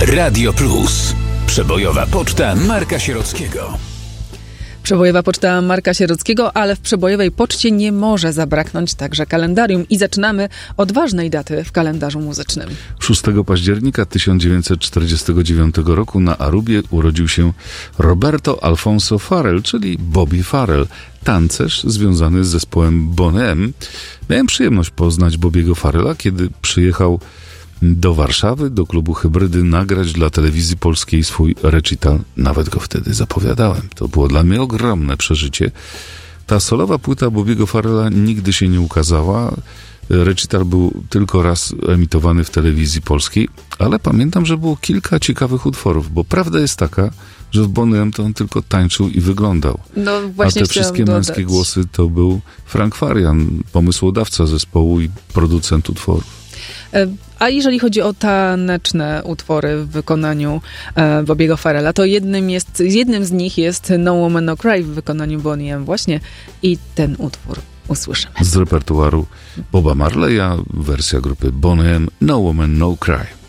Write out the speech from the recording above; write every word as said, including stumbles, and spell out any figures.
Radio Plus. Przebojowa poczta Marka Sierockiego. Przebojowa poczta Marka Sierockiego, ale w przebojowej poczcie nie może zabraknąć także kalendarium. I zaczynamy od ważnej daty w kalendarzu muzycznym. szóstego października tysiąc dziewięćset czterdziestego dziewiątego roku na Arubie urodził się Roberto Alfonso Farrell, czyli Bobby Farrell, tancerz związany z zespołem Boney M. Miałem przyjemność poznać Bobbiego Farrella, kiedy przyjechał do Warszawy, do klubu Hybrydy, nagrać dla telewizji polskiej swój recital. Nawet go wtedy zapowiadałem. To było dla mnie ogromne przeżycie. Ta solowa płyta Bobbiego Farrella nigdy się nie ukazała. Recital był tylko raz emitowany w telewizji polskiej, ale pamiętam, że było kilka ciekawych utworów, bo prawda jest taka, że w Boney M to on tylko tańczył i wyglądał. No, właśnie a te wszystkie dodać. męskie głosy to był Frank Farian, pomysłodawca zespołu i producent utworów. A jeżeli chodzi o taneczne utwory w wykonaniu e, Bobbiego Farrella, to jednym, jest, jednym z nich jest No Woman No Cry w wykonaniu Boney M właśnie i ten utwór usłyszymy. Z repertuaru Boba Marleya, wersja grupy Boney M, No Woman No Cry.